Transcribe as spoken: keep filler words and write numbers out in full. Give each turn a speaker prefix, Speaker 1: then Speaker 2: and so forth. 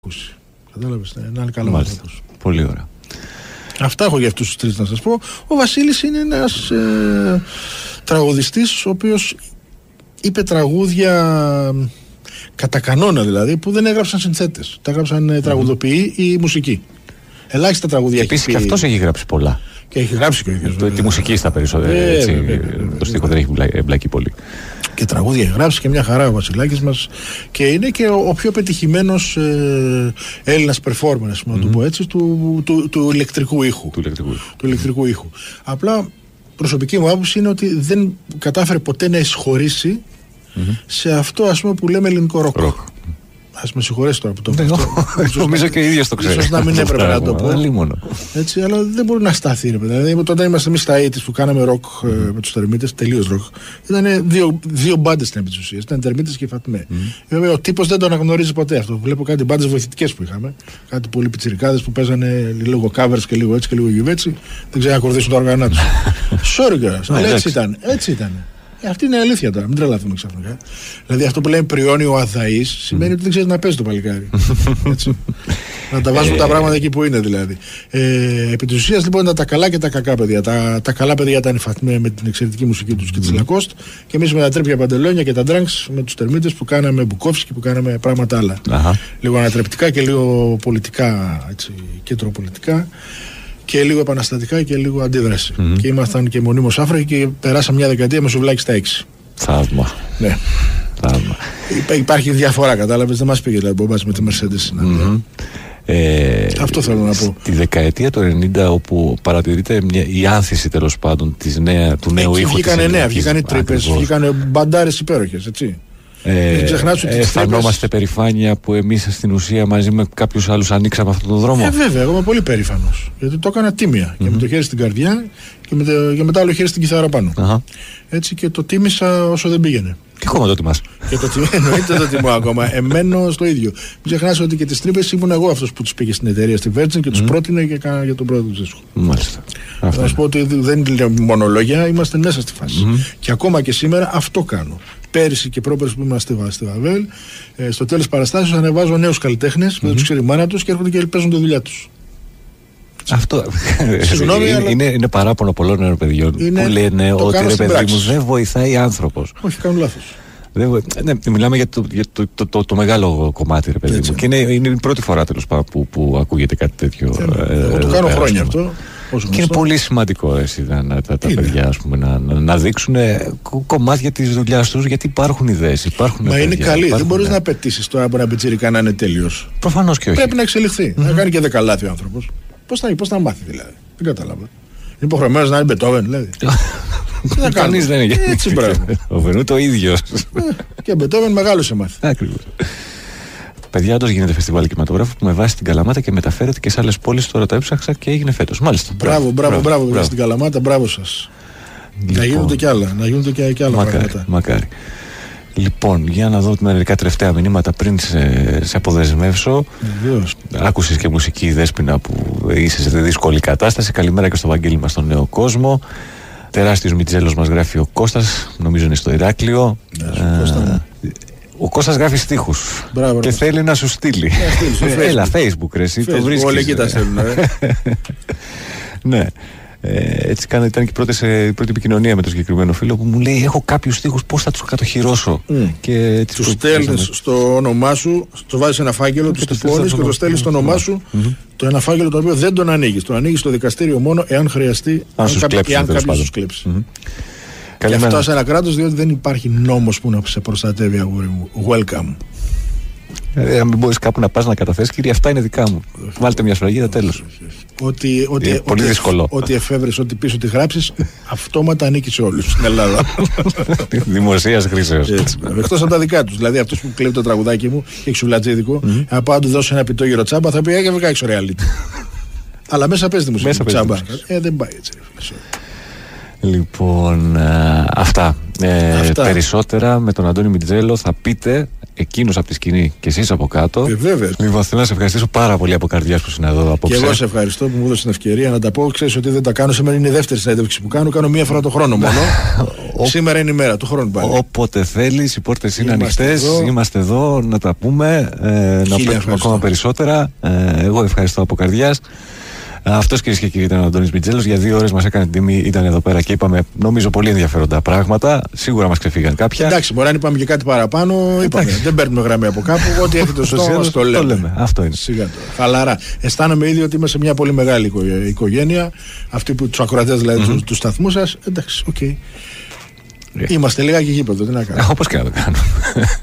Speaker 1: Κατάλαβες, ένα άλλο καλό άνθρωπος.
Speaker 2: Πολύ ωραία.
Speaker 1: Αυτά έχω για αυτούς τους τρεις να σας πω. Ο Βασίλης είναι ένας ε, τραγουδιστής ο οποίος είπε τραγούδια κατά κανόνα, δηλαδή, που δεν έγραψαν συνθέτες. Τα έγραψαν mm-hmm. τραγουδοποιοί ή μουσικοί. Ελάχιστα τραγουδία.
Speaker 2: Επίσης και αυτός έχει γράψει πολλά.
Speaker 1: Και έχει γράψει και ο ίδιος.
Speaker 2: Το, τη μουσική στα περισσότερα. Ε, έτσι, ε, ε, ε, το στίχο δεν έχει εμπλακεί πολύ.
Speaker 1: Και τραγούδια έχει γράψει και μια χαρά ο Βασιλάκης μας. Και είναι και ο, ο πιο πετυχημένος ε, Έλληνας performer, mm-hmm. να το πω έτσι, του, του, του ηλεκτρικού ήχου.
Speaker 2: Του ηλεκτρικού,
Speaker 1: του ηλεκτρικού ήχου. Απλά προσωπική μου άποψη είναι ότι δεν κατάφερε ποτέ να εισχωρήσει mm-hmm. σε αυτό, ας πούμε, που λέμε ελληνικό ροκ. Rock. Ας με συγχωρέσει τώρα που το πω.
Speaker 2: Νομίζω και ο ίδιος το ξέρει.
Speaker 1: Ίσως να μην έπρεπε να το πω.
Speaker 2: Έτσι,
Speaker 1: αλλά δεν μπορεί να σταθεί. Δηλαδή, όταν είμαστε εμείς στα ογδόντα που κάναμε ροκ mm. με τους Τερμίτες, τελείως ροκ, ήταν δύο, δύο μπάντες στην επί της ουσίας. Ήταν Τερμίτες και Φατμέ. Mm. Βέβαια, ο τύπος δεν το αναγνωρίζει ποτέ αυτό. Βλέπω κάτι μπάντες βοηθητικές που είχαμε. Κάτι πολύ πιτσιρικάδες που παίζανε λίγο covers και λίγο έτσι και λίγο γιουβέτσι. Δεν ξέρω να κορδίσουν τα όργανα τους. Sorry, αλλά έτσι ήταν. Έτσι ήταν. Ε, αυτή είναι η αλήθεια τώρα, μην τρελαθούμε ξαφνικά. Δηλαδή αυτό που λέμε πριόνιο αδαής σημαίνει mm. ότι δεν ξέρει να παίζει το παλικάρι. Έτσι. Να τα βάζουμε τα πράγματα εκεί που είναι δηλαδή. Ε, επί της ουσίας λοιπόν ήταν τα καλά και τα κακά παιδιά. Τα, τα καλά παιδιά ήταν η Φατμέ με την εξαιρετική μουσική τους και τη Λακόστ, και εμείς με τα τρέπια παντελόνια και τα ντράγκς με τους Τερμίτες που κάναμε Μπουκόφσκι, που κάναμε πράγματα άλλα. Αχα. Λίγο ανατρεπτικά και λίγο πολιτικά, έτσι, κεντροπολιτικά. Και λίγο επαναστατικά και λίγο αντίδραση. Mm-hmm. Και ήμασταν και μονίμως άφραγοι και περάσαμε μια δεκαετία με σουβλάκι στα έξι.
Speaker 2: Θαύμα.
Speaker 1: Ναι.
Speaker 2: Θαύμα.
Speaker 1: Υπά, υπάρχει διαφορά, κατάλαβες. Δεν μας πήγε δηλαδή μπομπάς με τη Mercedes. Mm-hmm. Ε, Αυτό θέλω να πω.
Speaker 2: Τη δεκαετία του ενενήντα, όπου παρατηρείται μια, η άνθηση τέλος πάντων της νέα, του νέου ήχου.
Speaker 1: Βγήκανε νέα, βγήκανε τρύπες, βγήκανε μπαντάρες υπέροχες, έτσι.
Speaker 2: Ε, αισθανόμαστε περηφάνεια που εμείς στην ουσία μαζί με κάποιους άλλους ανοίξαμε αυτόν τον δρόμο.
Speaker 1: Ε, βέβαια, εγώ είμαι πολύ περήφανος. Γιατί το έκανα τίμια. Mm-hmm. Και με το χέρι στην καρδιά και με το, και με το άλλο χέρι στην κιθάρα πάνω. Uh-huh. Έτσι, και το τίμησα όσο δεν πήγαινε.
Speaker 2: Και ακόμα το τιμάς.
Speaker 1: Και το τιμώ, εννοείται το τιμώ ακόμα. Εμένω στο ίδιο. Μην ξεχνάς ότι και τις τρύπες ήμουν εγώ αυτός που τους πήγε στην εταιρεία στη Virgin και τους mm-hmm. πρότεινε και έκανα για τον πρώτο του δίσκο.
Speaker 2: Μάλιστα.
Speaker 1: Θα σας πω ότι δεν είναι μόνο λόγια, είμαστε μέσα στη φάση. Mm-hmm. Και ακόμα και σήμερα αυτό κάνω. Πέρυσι και πρόπερσι που είμαστε στη Βαβέλ, ε, στο τέλος παραστάσεως ανεβάζω νέους καλλιτέχνες, mm-hmm. που δεν τους ξέρει η μάνα τους και έρχονται και παίζουν τη δουλειά τους.
Speaker 2: Αυτό Συγγνώμη, είναι, αλλά... είναι, είναι παράπονο πολλών νέων παιδιών είναι, που λένε ότι ρε παιδί πράξη. μου δεν βοηθάει άνθρωπος.
Speaker 1: Όχι, κάνουν λάθος.
Speaker 2: Δεν, ναι, μιλάμε για, το, για το, το, το, το μεγάλο κομμάτι, ρε παιδί μου. Και είναι, είναι η πρώτη φορά τέλος πάντων που, που ακούγεται κάτι τέτοιο.
Speaker 1: Ε, ε, εγώ το κάνω χρόνια αυτό.
Speaker 2: Και είναι πολύ σημαντικό εσύ, να, τα, τα παιδιά ας πούμε, να, να, να δείξουν κομμάτια της δουλειάς τους, γιατί υπάρχουν ιδέες. Υπάρχουν
Speaker 1: Μα
Speaker 2: παιδιά,
Speaker 1: είναι καλή.
Speaker 2: υπάρχουν...
Speaker 1: Δεν μπορείς να απαιτήσεις τώρα από ένα πιτσιρικά να είναι τέλειος.
Speaker 2: Προφανώς και όχι.
Speaker 1: Πρέπει να εξελιχθεί. Mm-hmm. Να κάνει και δέκα λάθη ο άνθρωπος. Πώς θα, πώς θα μάθει δηλαδή. Δεν κατάλαβα. Είναι υποχρεωμένος να είναι Μπετόβεν δηλαδή.
Speaker 2: Κανείς δεν είναι.
Speaker 1: Έτσι μπράβο.
Speaker 2: Ο Βενού το ίδιο.
Speaker 1: Και Μπετόβεν μεγάλο σε μάθει.
Speaker 2: Ακριβώς. Παιδιά, όντως γίνεται φεστιβάλ κινηματογράφου που με βάση την Καλαμάτα και μεταφέρεται και σε άλλες πόλεις. Τώρα το έψαξα και έγινε φέτος. Μάλιστα.
Speaker 1: Μπράβο, μπράβο, μπράβο. μπράβο. Στην Καλαμάτα, μπράβο σας. Λοιπόν, να γίνονται κι άλλα. Να γίνονται κι, κι άλλα
Speaker 2: μακάρι,
Speaker 1: πράγματα.
Speaker 2: Μακάρι. Λοιπόν, για να δω μερικά τελευταία μηνύματα πριν σε, σε αποδεσμεύσω.
Speaker 1: Βεβαίως.
Speaker 2: Άκουσες και μουσική Δέσποινα που είσαι σε δύσκολη κατάσταση. Καλημέρα και στο Βαγγέλη μας στον νέο κόσμο. Τεράστιος Μιτζέλος μας γράφει ο Κώστας, νομίζω είναι στο Ηράκλειο.
Speaker 1: Yeah,
Speaker 2: Ο Κώστας γράφει στίχους.
Speaker 1: Μπράβο,
Speaker 2: και θέλει να σου στείλει.
Speaker 1: Yeah,
Speaker 2: Έλα, Facebook, ρε, εσύ το βρίσκεις.
Speaker 1: Όλοι εκεί τα στέλνουν,
Speaker 2: ναι. Ε, έτσι κάνω, ήταν και η πρώτη, ε, πρώτη επικοινωνία με τον συγκεκριμένο φίλο που μου λέει: έχω κάποιους στίχους, πώς θα τους κατοχυρώσω. Mm.
Speaker 1: Τους στέλνεις στο όνομά σου, το βάζεις ένα φάκελο, τους τυπώνεις και το στέλνεις στο όνομά σου. Mm-hmm. Το ένα φάκελο το οποίο δεν τον ανοίγεις. Το ανοίγεις στο δικαστήριο μόνο εάν χρειαστεί,
Speaker 2: αν
Speaker 1: κάποιος σου κλέψει. Και αυτό σε ένα κράτος, διότι δεν υπάρχει νόμος που να σε προστατεύει, αγόρι μου. Welcome.
Speaker 2: Ε, αν μην μπορείς κάπου να πας να καταθέσεις, κύριε, αυτά είναι δικά μου. Βάλτε μια σφραγίδα, τέλος.
Speaker 1: Ότι, ότι,
Speaker 2: είναι πολύ
Speaker 1: ότι,
Speaker 2: δύσκολο.
Speaker 1: Ότι εφεύρεις, ότι πίσω τη γράψεις, αυτόματα ανήκει σε όλους στην Ελλάδα.
Speaker 2: Δημοσίας χρήσεως.
Speaker 1: Εκτός από τα δικά τους. Δηλαδή αυτός που κλέβει το τραγουδάκι μου και έχει σουβλατζίδικο, mm-hmm. αν πάω να του δώσω ένα πιτόγυρο τσάμπα, θα πει: Έχει βγάλει έξω reality. Αλλά μέσα παίζει τη μουσική τσάμπα. Ε, δεν πάει έτσι.
Speaker 2: Λοιπόν, α, αυτά. Ε, αυτά. Περισσότερα με τον Αντώνη Μιτζέλο θα πείτε εκείνος από τη σκηνή και εσείς από κάτω.
Speaker 1: Ε, βέβαια.
Speaker 2: Λοιπόν, θέλω να σε ευχαριστήσω πάρα πολύ από καρδιάς που είσαι εδώ απόψε.
Speaker 1: Και εγώ σε ευχαριστώ που μου έδωσε την ευκαιρία να τα πω. Ξέρεις ότι δεν τα κάνω. Σήμερα είναι η δεύτερη συνέντευξη που κάνω. Κάνω μία φορά το χρόνο μόνο. Σήμερα είναι η μέρα του χρόνου πάλι.
Speaker 2: Όποτε θέλεις, οι πόρτες είναι ανοιχτές. Είμαστε εδώ να τα πούμε, ε, να πούμε ακόμα περισσότερα. Ε, εγώ ευχαριστώ από καρδιάς. Αυτός, κυρίες και κύριοι, ήταν ο Αντώνης Μιτζέλος. Για δύο ώρες μας έκανε τιμή, ήταν εδώ πέρα και είπαμε, νομίζω, πολύ ενδιαφέροντα πράγματα. Σίγουρα μας ξεφύγαν κάποια.
Speaker 1: Εντάξει, μπορεί να είπαμε και κάτι παραπάνω. Είπαμε, δεν παίρνουμε γραμμή από κάπου. Ό,τι έχετε στο στόμα το λέμε.
Speaker 2: Το λέμε. Αυτό είναι.
Speaker 1: Σιγά το. Χαλαρά. Αισθάνομαι ήδη ότι είμαστε μια πολύ μεγάλη οικογένεια. Αυτοί που του ακροατές δηλαδή mm-hmm. του σταθμού σας. Εντάξει, οκ. Okay. Yeah. Είμαστε λίγα και γήπεδο. Τι να κάνουμε.
Speaker 2: Όπως και να το κάνουμε.